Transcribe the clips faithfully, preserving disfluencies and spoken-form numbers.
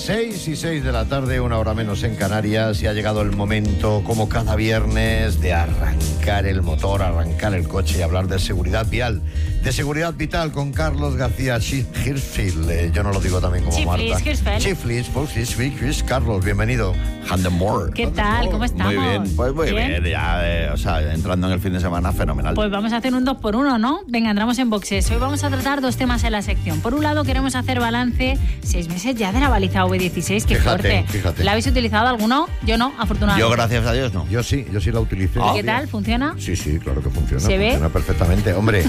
seis y seis de la tarde, una hora menos en Canarias, y ha llegado el momento, como cada viernes, de arrancar el motor, arrancar el coche y hablar de seguridad vial, de seguridad vital con Carlos García Hirschfeld. Eh, yo no lo digo también como Chiflis, Marta. Hirschfeld. Chiflis, pues, Hirschfeld. Carlos, bienvenido. Handemore. ¿Qué tal? ¿Cómo estamos? Muy bien, pues muy bien, bien ya, eh, o sea, entrando en el fin de semana, fenomenal. Pues vamos a hacer un dos por uno, ¿no? Venga, entramos en boxes. Hoy vamos a tratar dos temas en la sección. Por un lado, queremos hacer balance seis meses ya de la baliza V dieciséis, qué Fíjate, fuerte. fíjate. ¿La habéis utilizado alguno? Yo no, afortunadamente. Yo, gracias a Dios, no. Yo sí, yo sí la utilicé. ¿Y qué tal? ¿Funciona? Sí, sí, claro que funciona. ¿Se ve? Funciona perfectamente. Hombre,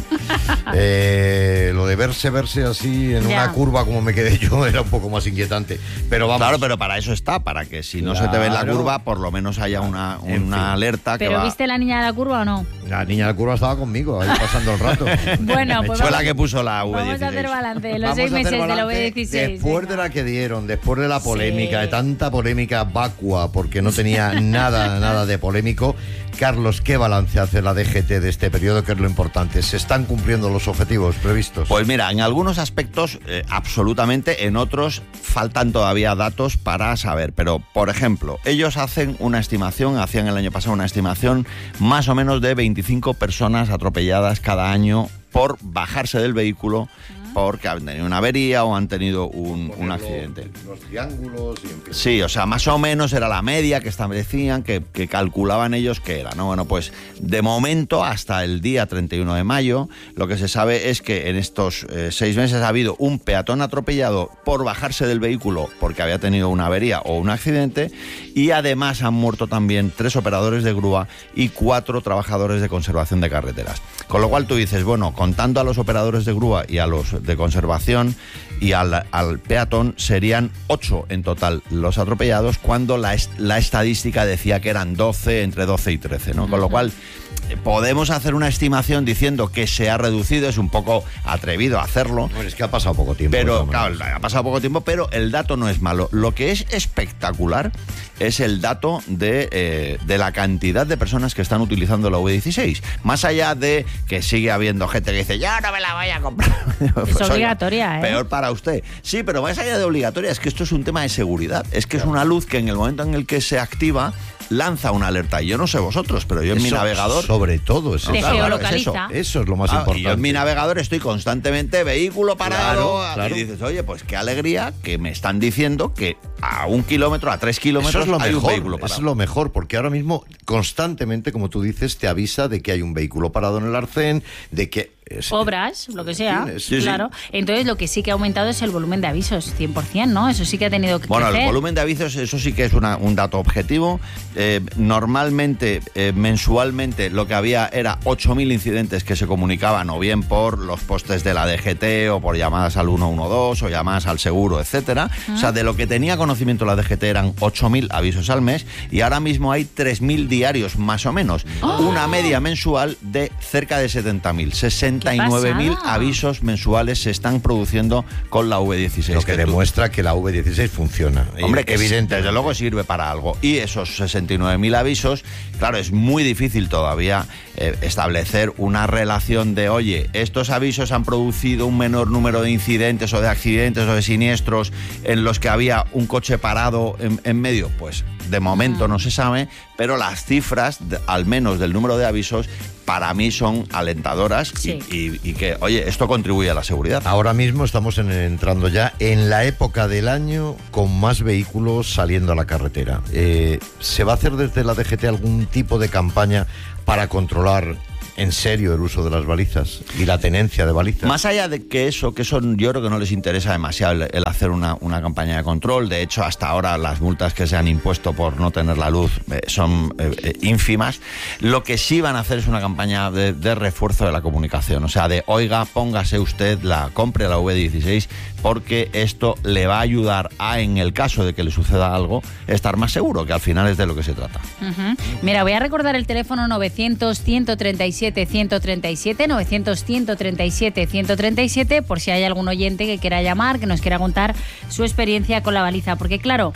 eh, lo de verse, verse así en Ya. una curva como me quedé yo era un poco más inquietante. Pero vamos. Claro, pero para eso está, para que si no Claro. se te ve en la curva, por lo menos haya una, una En fin. alerta que ¿Pero va... viste la niña de la curva o no? La niña de la curva estaba conmigo, ahí pasando el rato. Bueno, pues Fue vamos, la que puso la V vamos dieciséis. a hacer balance de los Vamos seis a hacer meses de la balance V dieciséis. después de venga. la que dieron, después de la polémica, Sí. de tanta polémica vacua, porque no tenía nada, nada de polémico. Carlos, ¿qué balance hace la D G T de este periodo? Que es lo importante. ¿Se están cumpliendo los objetivos previstos? Pues mira, en algunos aspectos eh, absolutamente, en otros faltan todavía datos para saber. Pero, por ejemplo, ellos hacen una estimación, hacían el año pasado una estimación más o menos de veinticinco personas atropelladas cada año por bajarse del vehículo porque han tenido una avería o han tenido un, un accidente. Los triángulos y en fin. Sí, o sea, más o menos era la media que establecían, que, que calculaban ellos que era, ¿no? Bueno, pues de momento, hasta el día treinta y uno de mayo, lo que se sabe es que en estos eh, seis meses ha habido un peatón atropellado por bajarse del vehículo porque había tenido una avería o un accidente, y además han muerto también tres operadores de grúa y cuatro trabajadores de conservación de carreteras. Con lo cual tú dices, bueno, contando a los operadores de grúa y a los de conservación y al, al peatón, serían ocho en total los atropellados, cuando la, est- la estadística decía que eran doce, entre doce y trece, ¿no? Con lo cual eh, podemos hacer una estimación diciendo que se ha reducido, es un poco atrevido hacerlo. Bueno, es que ha pasado poco tiempo. Pero, de todas claro, maneras. ha pasado poco tiempo, pero el dato no es malo. Lo que es espectacular es el dato de, eh, de la cantidad de personas que están utilizando la V dieciséis. Más allá de que sigue habiendo gente que dice, yo no me la voy a comprar. Es obligatoria, ¿eh? Peor para usted. Sí, pero más allá de obligatoria, es que esto es un tema de seguridad. Es que es una luz que en el momento en el que se activa, lanza una alerta. Y yo no sé vosotros, pero yo en mi Eso, navegador... sobre todo, es Te eso. claro, geolocaliza. es eso. Eso es lo más Ah, importante. y yo en mi navegador estoy constantemente vehículo parado. Claro, claro. Y dices, oye, pues qué alegría que me están diciendo que a un kilómetro, a tres kilómetros Eso es lo hay un mejor, vehículo eso parado. es lo mejor, porque ahora mismo constantemente, como tú dices, te avisa de que hay un vehículo parado en el arcén, de que... es- Obras, lo que sea, Sí, sí. claro. Entonces, lo que sí que ha aumentado es el volumen de avisos, cien por ciento, ¿no? Eso sí que ha tenido que Bueno, crecer. el volumen de avisos, eso sí que es una- un dato objetivo. Eh, normalmente, eh, mensualmente, lo que había era ocho mil incidentes que se comunicaban o bien por los postes de la D G T o por llamadas al uno uno dos o llamadas al seguro, etcétera. O sea, de lo que tenía conocimiento la D G T eran ocho mil avisos al mes, y ahora mismo hay tres mil diarios más o menos. Una media mensual de cerca de setenta mil. sesenta y nueve mil ¡Qué pasada! avisos mensuales se están produciendo con la V dieciséis. Lo que tú- demuestra que la V dieciséis funciona. Hombre, que evidente. desde luego sirve para algo. Y esos sesenta y nueve mil avisos, claro, es muy difícil todavía eh, establecer una relación de, oye, estos avisos han producido un menor número de incidentes o de accidentes o de siniestros en los que había un coche parado en, en medio. Pues de momento no se sabe, pero las cifras, de- al menos del número de avisos, para mí son alentadoras y- Sí. y, y que, oye, esto contribuye a la seguridad. Ahora mismo estamos en- entrando ya en la época del año con más vehículos saliendo a la carretera. Eh, ¿Se va a hacer desde la D G T algún tipo de campaña para controlar en serio el uso de las balizas y la tenencia de balizas? Más allá de que eso, que eso yo creo que no les interesa demasiado el, el hacer una, una campaña de control. De hecho, hasta ahora las multas que se han impuesto por no tener la luz eh, son eh, eh, ínfimas. Lo que sí van a hacer es una campaña de, de refuerzo de la comunicación. O sea, de, oiga, póngase usted, la compre la V dieciséis, porque esto le va a ayudar a, en el caso de que le suceda algo, estar más seguro, que al final es de lo que se trata. Ujú. Mira, voy a recordar el teléfono novecientos, ciento treinta y siete, ciento treinta y siete, novecientos, ciento treinta y siete, ciento treinta y siete, por si hay algún oyente que quiera llamar, que nos quiera contar su experiencia con la baliza. Porque claro,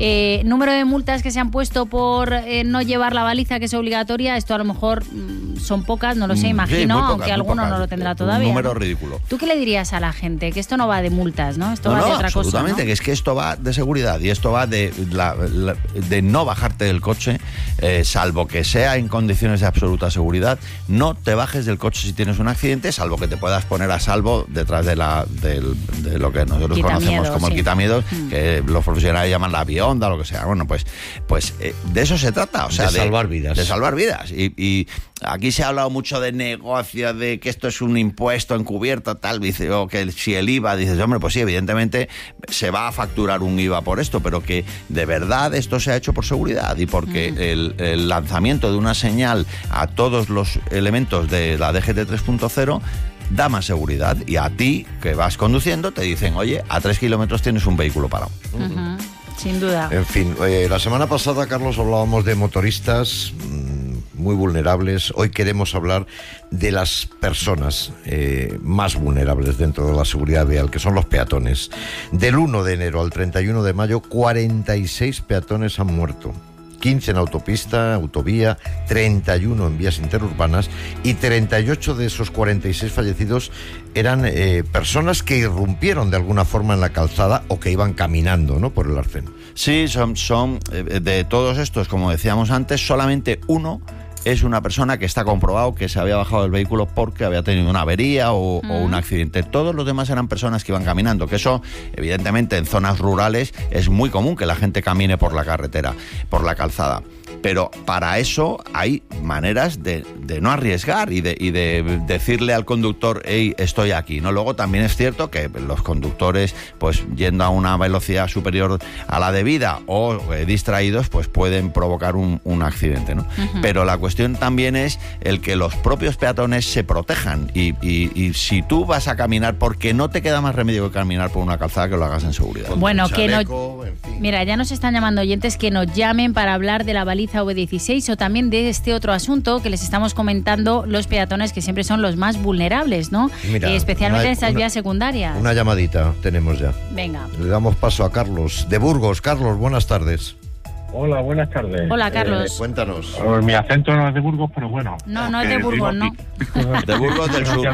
Eh, número de multas que se han puesto por eh, no llevar la baliza, que es obligatoria, esto a lo mejor mmm, son pocas, no lo sé, imagino, sí, pocas, aunque alguno pocas. no lo tendrá todavía. Un número ¿no? ridículo. ¿Tú qué le dirías a la gente? Que esto no va de multas, ¿no? Esto no, va no, de otra absolutamente, cosa, ¿no? que es que esto va de seguridad y esto va de, la, la, de no bajarte del coche, eh, salvo que sea en condiciones de absoluta seguridad. No te bajes del coche si tienes un accidente, salvo que te puedas poner a salvo detrás de, la, del, de lo que nosotros Quita conocemos miedo, como sí. el quitamiedos, Mm. que los profesionales llaman la bionda, lo que sea. Bueno, pues, pues eh, de eso se trata. O sea, de salvar vidas. De salvar vidas. Y, y aquí se ha hablado mucho de negocio, de que esto es un impuesto encubierto, tal, dice, o que si el I V A, dices, hombre, pues sí, evidentemente se va a facturar un I V A por esto, pero que de verdad esto se ha hecho por seguridad y porque mm. el, el lanzamiento de una señal a todos los elementos de la D G T tres punto cero da más seguridad, y a ti que vas conduciendo te dicen, oye, a tres kilómetros tienes un vehículo parado. Uh-huh. Sin duda. En fin, eh, la semana pasada, Carlos, hablábamos de motoristas mmm, muy vulnerables. Hoy queremos hablar de las personas eh, más vulnerables dentro de la seguridad vial, que son los peatones. Del uno de enero al treinta y uno de mayo, cuarenta y seis peatones han muerto. quince en autopista, autovía, treinta y uno en vías interurbanas, y treinta y ocho de esos cuarenta y seis fallecidos eran eh, personas que irrumpieron de alguna forma en la calzada o que iban caminando, ¿no?, por el arcén. Sí, son, son eh, de todos estos, como decíamos antes, solamente uno es una persona que está comprobado que se había bajado del vehículo porque había tenido una avería o, mm. o un accidente. Todos los demás eran personas que iban caminando, que eso, evidentemente, en zonas rurales es muy común que la gente camine por la carretera, por la calzada. Pero para eso hay maneras de, de no arriesgar y de, y de decirle al conductor, hey, estoy aquí, ¿no? Luego también es cierto que los conductores, pues yendo a una velocidad superior a la debida o eh, distraídos, pues pueden provocar un, un accidente, ¿no? Uh-huh. Pero la cuestión también es el que los propios peatones se protejan y, y, y si tú vas a caminar, porque no te queda más remedio que caminar por una calzada, que lo hagas en seguridad. Bueno, que no... En fin. Mira, ya nos están llamando oyentes que nos llamen para hablar de la baliza V dieciséis o también de este otro asunto que les estamos comentando, los peatones, que siempre son los más vulnerables, ¿no? Mira, eh, especialmente una, en estas una, vías secundarias. Una llamadita tenemos ya. Venga. Le damos paso a Carlos de Burgos. Carlos, buenas tardes. Hola, buenas tardes. Hola, Carlos. Eh, cuéntanos. Eh, mi acento no es de Burgos, pero bueno. No, no es de Burgos, no. De Burgos del Sur.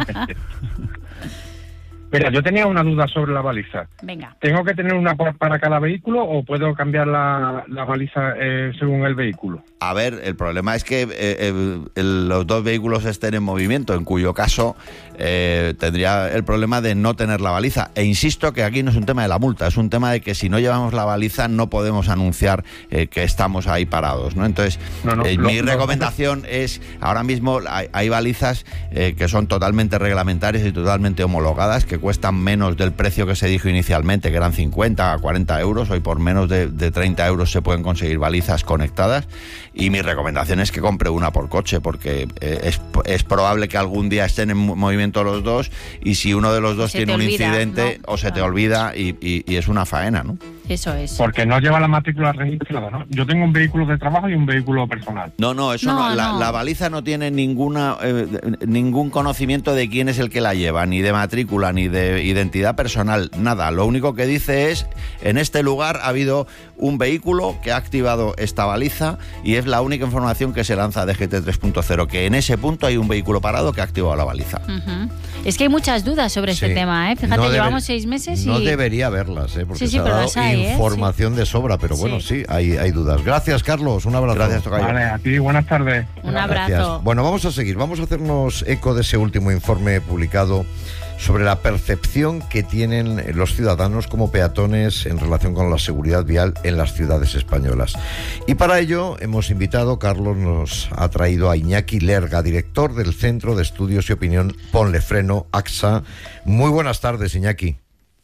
Mira, yo tenía una duda sobre la baliza. Venga. ¿Tengo que tener una para cada vehículo o puedo cambiar la, la baliza eh, según el vehículo? A ver, el problema es que eh, el, el, los dos vehículos estén en movimiento, en cuyo caso eh, tendría el problema de no tener la baliza. E insisto que aquí no es un tema de la multa, es un tema de que si no llevamos la baliza no podemos anunciar eh, que estamos ahí parados, ¿no? Entonces, no, no, eh, lo, mi lo, recomendación lo... es, ahora mismo hay, hay balizas eh, que son totalmente reglamentarias y totalmente homologadas, que cuestan menos del precio que se dijo inicialmente, que eran cincuenta a cuarenta euros. Hoy por menos de, de treinta euros se pueden conseguir balizas conectadas. Y mi recomendación es que compre una por coche, porque eh, es, es probable que algún día estén en movimiento los dos, y si uno de los dos tiene un olvida, incidente, ¿no? O se te olvida y, y, y es una faena, ¿no? Eso es. Porque no lleva la matrícula registrada, ¿no? Yo tengo un vehículo de trabajo y un vehículo personal. No, no, eso no. no, la, no. La baliza no tiene ninguna eh, ningún conocimiento de quién es el que la lleva, ni de matrícula, ni de identidad personal, nada. Lo único que dice es, en este lugar ha habido un vehículo que ha activado esta baliza, y es la única información que se lanza a D G T tres punto cero, que en ese punto hay un vehículo parado que ha activado la baliza. Uh-huh. Es que hay muchas dudas sobre sí. este tema, ¿eh? Fíjate, no llevamos debe, seis meses y... No debería haberlas, ¿eh? Porque sí, sí, se ha dado hay, información ¿eh? de sobra, pero bueno, sí, sí hay, hay dudas. Gracias, Carlos, un abrazo. Gracias, Tocayo. Vale, a ti, buenas tardes. Un abrazo. Gracias. Bueno, vamos a seguir, vamos a hacernos eco de ese último informe publicado sobre la percepción que tienen los ciudadanos como peatones en relación con la seguridad vial en las ciudades españolas. Y para ello hemos invitado, Carlos nos ha traído a Iñaki Lerga, director del Centro de Estudios y Opinión Ponle Freno, A X A. Muy buenas tardes, Iñaki.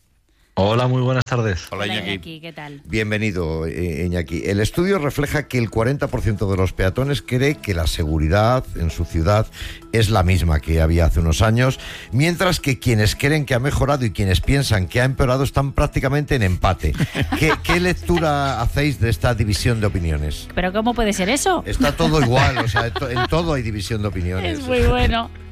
Hola, muy buenas tardes. Hola, Iñaki. Iñaki, ¿qué tal? Bienvenido, eh, Iñaki. El estudio refleja que el cuarenta por ciento de los peatones cree que la seguridad en su ciudad es la misma que había hace unos años, mientras que quienes creen que ha mejorado y quienes piensan que ha empeorado están prácticamente en empate. ¿Qué, qué lectura hacéis de esta división de opiniones? ¿Pero cómo puede ser eso? Está todo igual, o sea, en todo hay división de opiniones. Es muy bueno.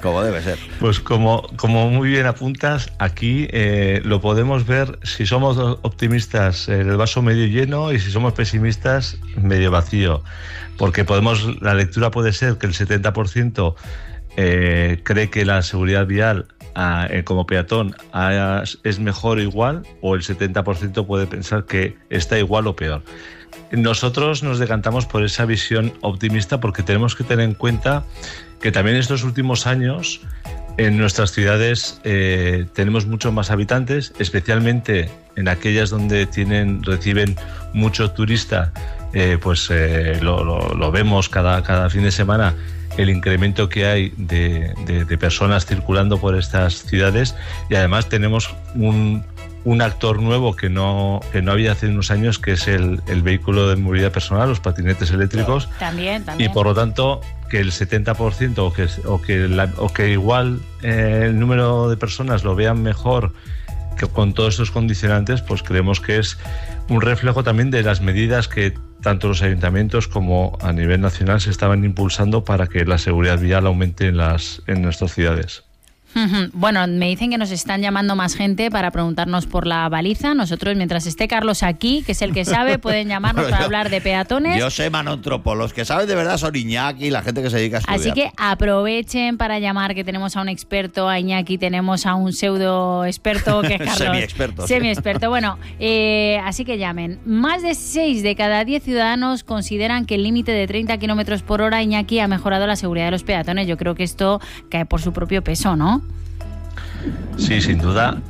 Como debe ser. Pues como, como muy bien apuntas, aquí eh, lo podemos ver si somos optimistas en el vaso medio lleno y si somos pesimistas medio vacío. Porque podemos, la lectura puede ser que el setenta por ciento eh, cree que la seguridad vial a, eh, como peatón a, es mejor o igual, o el setenta por ciento puede pensar que está igual o peor. Nosotros nos decantamos por esa visión optimista porque tenemos que tener en cuenta que también en estos últimos años en nuestras ciudades eh, tenemos muchos más habitantes, especialmente en aquellas donde tienen reciben mucho turista, eh, pues eh, lo, lo, lo vemos cada, cada fin de semana, el incremento que hay de, de, de personas circulando por estas ciudades, y además tenemos un, un actor nuevo que no, que no había hace unos años, que es el, el vehículo de movilidad personal, los patinetes eléctricos. También, también. Y por lo tanto, que el setenta por ciento o que, o que, la, o que igual eh, el número de personas lo vean mejor que con todos estos condicionantes, pues creemos que es un reflejo también de las medidas que tanto los ayuntamientos como a nivel nacional se estaban impulsando para que la seguridad vial aumente en, las, en nuestras ciudades. Bueno, me dicen que nos están llamando más gente para preguntarnos por la baliza. Nosotros, mientras esté Carlos aquí, que es el que sabe, pueden llamarnos bueno, para yo, hablar de peatones. Yo sé, Manontropo, los que saben de verdad son Iñaki y la gente que se dedica a estudiar. Así que aprovechen para llamar, que tenemos a un experto, a Iñaki, tenemos a un pseudo experto que es Carlos. Semi-experto. Semi-experto. Bueno, eh, así que llamen. Más de seis de cada diez ciudadanos consideran que el límite de treinta kilómetros por hora, Iñaki, ha mejorado la seguridad de los peatones. Yo creo que esto cae por su propio peso, ¿no? Sí, sin duda.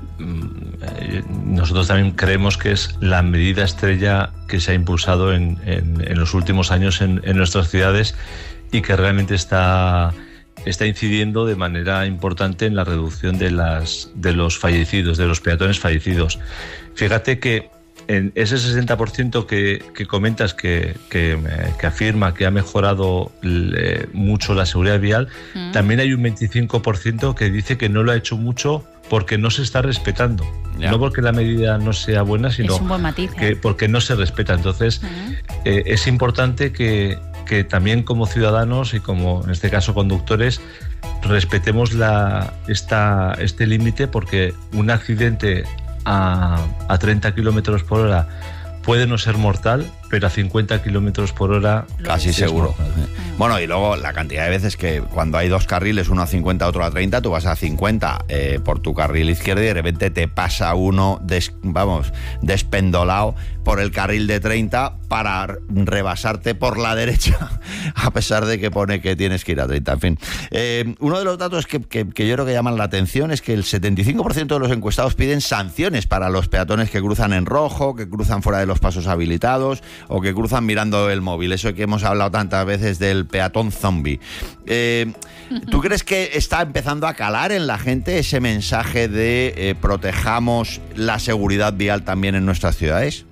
Nosotros también creemos que es la medida estrella que se ha impulsado en, en, en los últimos años en, en nuestras ciudades y que realmente está, está incidiendo de manera importante en la reducción de, las, de los fallecidos, de los peatones fallecidos. Fíjate que en ese sesenta por ciento que, que comentas que, que, que afirma que ha mejorado eh, mucho la seguridad vial, mm. también hay un veinticinco por ciento que dice que no lo ha hecho mucho porque no se está respetando. Ya. No porque la medida no sea buena, sino es un buen matiz, que ¿eh? porque no se respeta. Entonces, mm. eh, es importante que, que también como ciudadanos y como en este caso conductores respetemos la, esta, este límite, porque un accidente A, a treinta kilómetros por hora puede no ser mortal, pero a cincuenta kilómetros por hora casi seguro. Bueno, y luego la cantidad de veces que cuando hay dos carriles, uno a cincuenta, otro a treinta, tú vas a cincuenta eh, por tu carril izquierdo y de repente te pasa uno, des, vamos, despendolado por el carril de treinta para rebasarte por la derecha, a pesar de que pone que tienes que ir a treinta. En fin, eh, uno de los datos que, que, que yo creo que llaman la atención es que el setenta y cinco por ciento de los encuestados piden sanciones para los peatones que cruzan en rojo, que cruzan fuera de los pasos habilitados o que cruzan mirando el móvil. Eso que hemos hablado tantas veces del peatón zombie. Eh, ¿Tú crees que está empezando a calar en la gente ese mensaje de eh, protejamos la seguridad vial también en nuestras ciudades?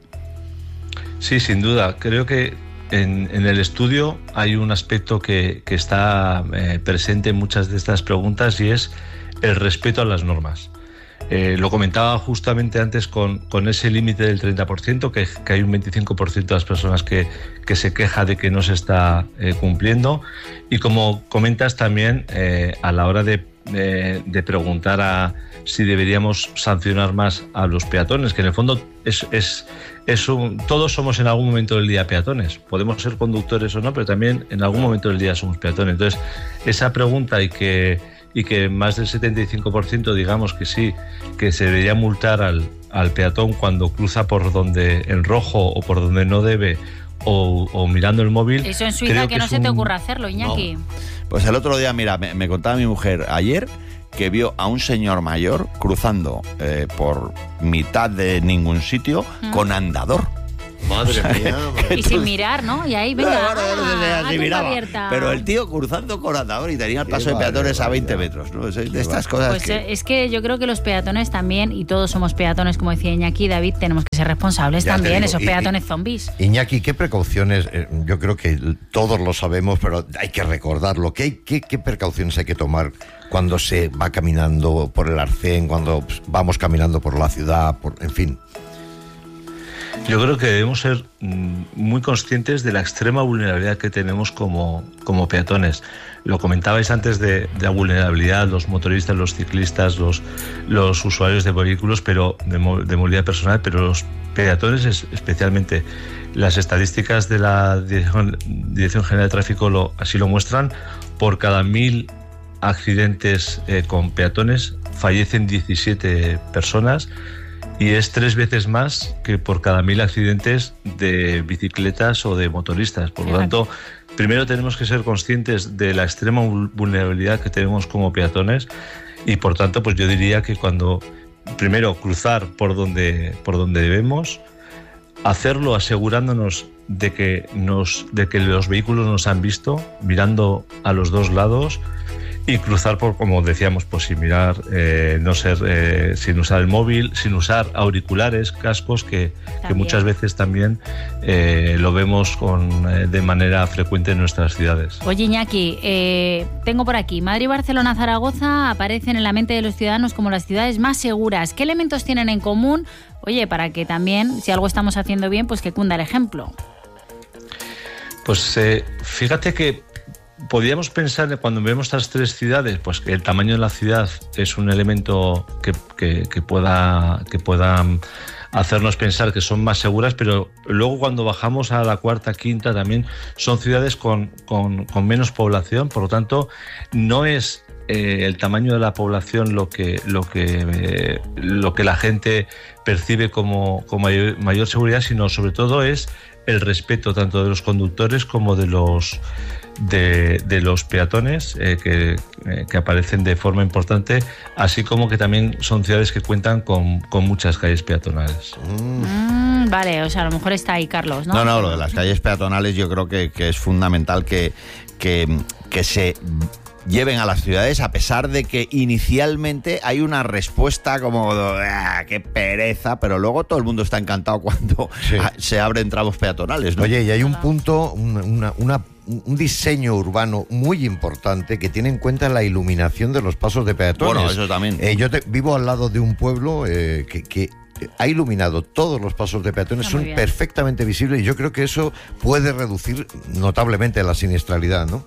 Sí, sin duda. Creo que en, en el estudio hay un aspecto que, que está eh, presente en muchas de estas preguntas y es el respeto a las normas. Eh, lo comentaba justamente antes con, con ese límite del treinta por ciento, que, que hay un veinticinco por ciento de las personas que, que se queja de que no se está eh, cumpliendo. Y como comentas también, eh, a la hora de, de, de preguntar a si deberíamos sancionar más a los peatones, que en el fondo es, es, es un, todos somos en algún momento del día peatones. Podemos ser conductores o no, pero también en algún momento del día somos peatones. Entonces, esa pregunta y que... y que más del setenta y cinco por ciento digamos que sí, que se debería multar al, al peatón cuando cruza por donde en rojo o por donde no debe o, o mirando el móvil. Eso en Suiza que, que no se un... te ocurra hacerlo, Iñaki. No. Pues el otro día, mira, me, me contaba mi mujer ayer que vio a un señor mayor cruzando eh, por mitad de ningún sitio ¿Mm? con andador. Madre mía. Madre. Y sin mirar, ¿no? Y ahí, venga, no, bueno, no sé, así miraba. Abierta. Pero el tío cruzando con andador y tenía el paso Qué de peatones vale, a veinte vale. metros, ¿no? De estas vale. cosas Pues que... es que yo creo que los peatones también, y todos somos peatones, como decía Iñaki, David, tenemos que ser responsables ya también, esos peatones y, zombies. Iñaki, ¿qué precauciones? Eh, yo creo que todos lo sabemos, pero hay que recordarlo. ¿Qué, qué, qué precauciones hay que tomar cuando se va caminando por el arcén, cuando pues, vamos caminando por la ciudad, por, en fin? Yo creo que debemos ser muy conscientes de la extrema vulnerabilidad que tenemos como, como peatones. Lo comentabais antes de, de la vulnerabilidad, los motoristas, los ciclistas, los, los usuarios de vehículos, pero de, de movilidad personal, pero los peatones es, especialmente. Las estadísticas de la Dirección, Dirección General de Tráfico lo, así lo muestran. Por cada mil accidentes eh, con peatones fallecen diecisiete personas. Y es tres veces más que por cada mil accidentes de bicicletas o de motoristas. Por lo tanto, primero tenemos que ser conscientes de la extrema vulnerabilidad que tenemos como peatones y, por tanto, pues yo diría que cuando, primero, cruzar por donde, por donde debemos, hacerlo asegurándonos de que, nos, de que los vehículos nos han visto, mirando a los dos lados, y cruzar por, como decíamos, pues sin mirar, eh, no ser, eh, sin usar el móvil, sin usar auriculares, cascos, que, que muchas veces también eh, lo vemos con, eh, de manera frecuente en nuestras ciudades. Oye, Iñaki, eh, tengo por aquí, Madrid, Barcelona, Zaragoza aparecen en la mente de los ciudadanos como las ciudades más seguras. ¿Qué elementos tienen en común? Oye, para que también, si algo estamos haciendo bien, pues que cunda el ejemplo. Pues eh, fíjate que podríamos pensar, cuando vemos estas tres ciudades, pues que el tamaño de la ciudad es un elemento que, que, que, pueda, que pueda hacernos pensar que son más seguras, pero luego cuando bajamos a la cuarta, quinta, también son ciudades con, con, con menos población. Por lo tanto, no es eh, el tamaño de la población lo que, lo que, eh, lo que la gente percibe como, como mayor, mayor seguridad, sino sobre todo es el respeto tanto de los conductores como de los De, de los peatones eh, que, eh, que aparecen de forma importante, así como que también son ciudades que cuentan con, con muchas calles peatonales. Mm. Mm, vale, o sea, a lo mejor está ahí Carlos, ¿no? No, no, lo de las calles peatonales yo creo que, que es fundamental que, que, que se lleven a las ciudades, a pesar de que inicialmente hay una respuesta como ¡ah, qué pereza! Pero luego todo el mundo está encantado cuando sí. se abren tramos peatonales, ¿no? Oye, y hay un punto, una, una, un diseño urbano muy importante que tiene en cuenta la iluminación de los pasos de peatones. Bueno, eso también. Eh, yo te, vivo al lado de un pueblo eh, que... que ha iluminado todos los pasos de peatones, son bien. perfectamente visibles, y yo creo que eso puede reducir notablemente la siniestralidad, ¿no?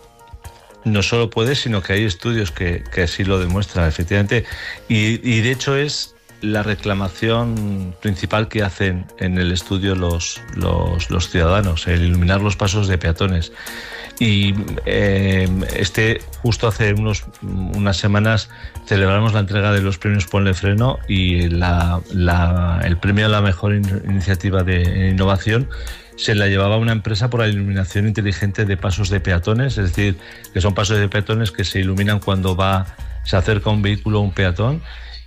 No solo puede, sino que hay estudios que, que así lo demuestran, efectivamente. Y, y de hecho es la reclamación principal que hacen en el estudio los, los, los ciudadanos, el iluminar los pasos de peatones. Y eh, este justo hace unos, unas semanas celebramos la entrega de los premios Ponle Freno, y la, la, el premio a la mejor in, iniciativa de innovación se la llevaba una empresa por la iluminación inteligente de pasos de peatones, es decir, que son pasos de peatones que se iluminan cuando va, se acerca un vehículo o un peatón.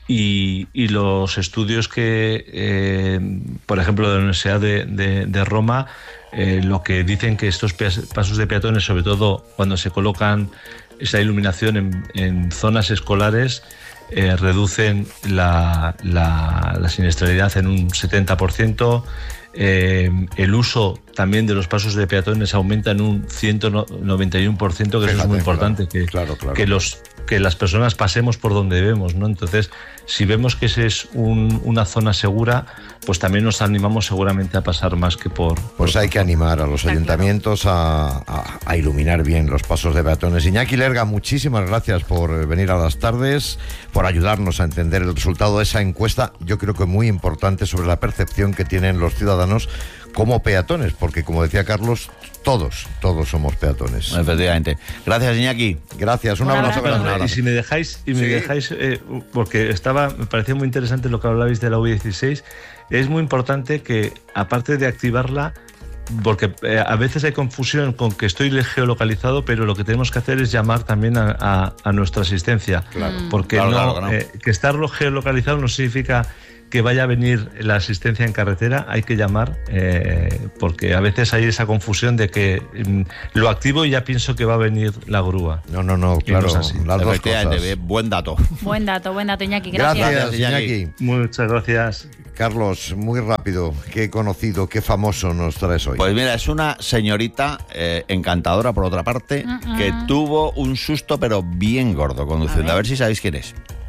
Y, y los estudios que, eh, por ejemplo, de la Universidad de, de, de Roma, eh, lo que dicen que estos pasos de peatones, sobre todo cuando se colocan esa iluminación en, en zonas escolares, eh, reducen la, la, la siniestralidad en un setenta por ciento. Eh, el uso también de los pasos de peatones aumenta en un ciento noventa y uno por ciento, que Fíjate, eso es muy importante, claro, que, claro, claro. que los que las personas pasemos por donde debemos, ¿no? Entonces, si vemos que ese es un, una zona segura, pues también nos animamos seguramente a pasar más que por... Pues por hay que animar a los Está ayuntamientos a, a, a iluminar bien los pasos de peatones. Iñaki Lerga, muchísimas gracias por venir a las tardes, por ayudarnos a entender el resultado de esa encuesta, yo creo que muy importante, sobre la percepción que tienen los ciudadanos como peatones, porque como decía Carlos, todos, todos somos peatones. Efectivamente. Gracias, Iñaki. Gracias, un, un abrazo grande. Y si me dejáis, y me sí. dejáis eh, porque estaba, me parecía muy interesante lo que hablabais de la U dieciséis, es muy importante que, aparte de activarla, porque eh, a veces hay confusión con que estoy geolocalizado, pero lo que tenemos que hacer es llamar también a, a, a nuestra asistencia. Claro. Porque claro, no, claro, claro. Eh, que estar geolocalizado no significa que vaya a venir la asistencia en carretera, hay que llamar, eh, porque a veces hay esa confusión de que mm, lo activo y ya pienso que va a venir la grúa. No, no, no, claro, no es las dos cosas. Buen dato. Buen dato, buen dato, Iñaki, gracias. Gracias, Iñaki. Muchas gracias. Carlos, muy rápido, qué conocido, qué famoso nos traes hoy. Pues mira, es una señorita eh, encantadora, por otra parte, uh-uh. que tuvo un susto, pero bien gordo conduciendo. A ver, a ver si sabéis quién es.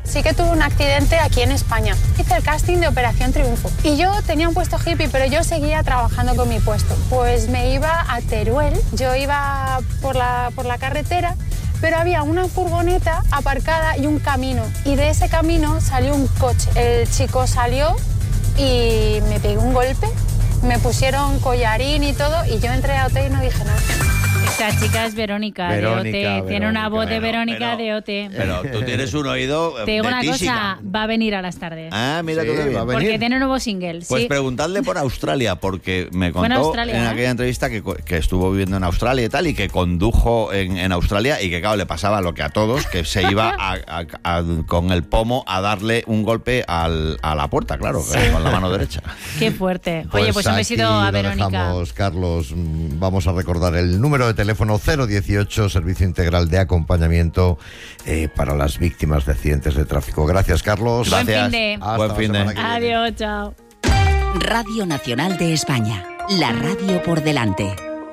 Sí que tuve un accidente aquí en España. Hice el casting de Operación Triunfo. Y yo tenía un puesto hippie, pero yo seguía trabajando con mi puesto. Pues me iba a Teruel, yo iba por la, por la carretera, pero había una furgoneta aparcada y un camino. Y de ese camino salió un coche. El chico salió y me pegó un golpe. Me pusieron collarín y todo y yo entré a O T y no dije nada. Esta chica es Verónica, Verónica, de O T. Verónica, Tiene una voz de pero, Verónica pero, de O T. Pero tú tienes un oído Te digo de una tísica. cosa, va a venir a las tardes. Ah, mira Sí, tú qué bien. va a venir. Porque tiene un nuevo single. Pues sí. preguntadle por Australia, porque me Fue en contó Australia, en ¿eh? aquella entrevista que, co- que estuvo viviendo en Australia y tal, y que condujo en, en Australia y que, claro, le pasaba lo que a todos, que se iba a- a- a- con el pomo a darle un golpe al- a la puerta, claro, con la mano derecha. Qué fuerte. Oye, pues un aquí besito a lo Verónica. dejamos, Carlos. Mm, Vamos a recordar el número de teléfono cero dieciocho, Servicio Integral de Acompañamiento eh, para las víctimas de accidentes de tráfico. Gracias, Carlos. Buen Gracias. fin de. Hasta Buen la fin de. semana que viene. Adiós, chao. Radio Nacional de España. La radio por delante.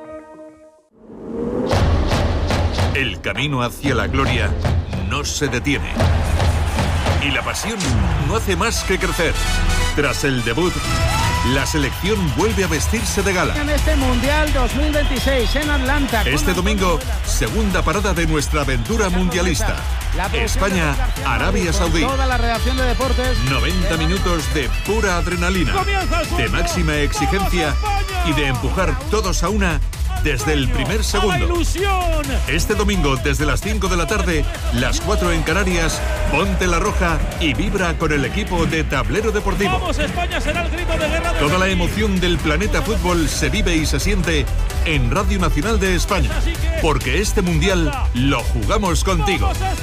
El camino hacia la gloria no se detiene. Y la pasión no hace más que crecer. Tras el debut, la selección vuelve a vestirse de gala. En este Mundial dos mil veintiséis en Atlanta. Este domingo, segunda parada de nuestra aventura mundialista. España, Arabia Saudí. Toda la redacción de deportes. noventa minutos de pura adrenalina, de máxima exigencia y de empujar todos a una desde el primer segundo. Este domingo, desde las cinco de la tarde, las cuatro en Canarias, ponte la roja y vibra con el equipo de Tablero Deportivo. Vamos, España será el grito de guerra de Toda la emoción del planeta fútbol se vive y se siente en Radio Nacional de España, porque este mundial lo jugamos contigo.